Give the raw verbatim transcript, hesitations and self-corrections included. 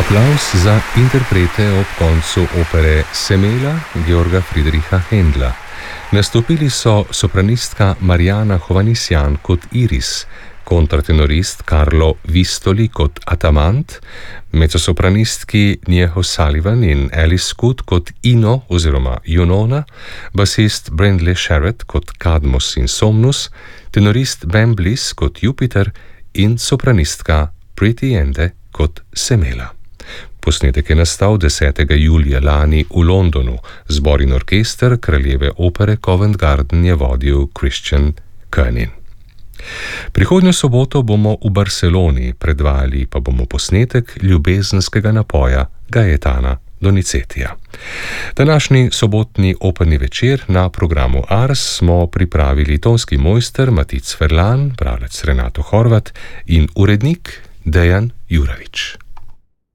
Aplavz za interprete ob koncu opere Semela Georga Friedricha Händla. Nastopili so sopranistka Mariana Hovhannisyan kot Iris, kontratenorist Carlo Vistoli kot Atamant, mezzosopranistki Nieho Sullivan in Alice Scott kot Ino oziroma Junona, basist Brindley Sherratt kot Cadmus in Somnus, tenorist Ben Bliss kot Jupiter in sopranistka Pretty Ende kot Semela. Posnetek je nastal desetega julija lani v Londonu. Zbor in orkester kraljeve opere Covent Garden je vodil Christian Kernin. Prihodnjo soboto bomo v Barceloni, predvajali pa bomo posnetek ljubezenskega napoja Gaetana Donizetija. Današnji sobotni operni večer na programu Ars smo pripravili tonski mojster Matic Ferlan, bralec Renato Horvat in urednik Dejan Juravič.